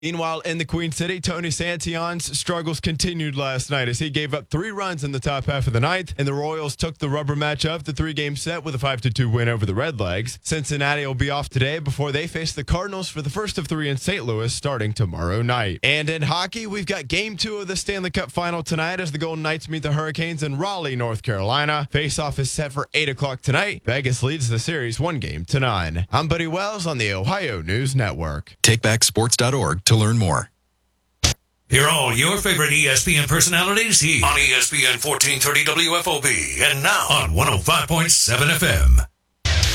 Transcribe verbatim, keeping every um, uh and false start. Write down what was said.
Meanwhile, in the Queen City, Tony Santion's struggles continued last night as he gave up three runs in the top half of the ninth, and the Royals took the rubber match of the three-game set with a five to two win over the Redlegs. Cincinnati will be off today before they face the Cardinals for the first of three in Saint Louis starting tomorrow night. And in hockey, we've got Game two of the Stanley Cup Final tonight as the Golden Knights meet the Hurricanes in Raleigh, North Carolina. Face-off is set for eight o'clock tonight. Vegas leads the series one game to none. I'm Buddy Wells on the Ohio News Network. take back sports dot org to learn more. Hear all your favorite E S P N personalities here on E S P N fourteen thirty W F O B and now on one oh five point seven F M.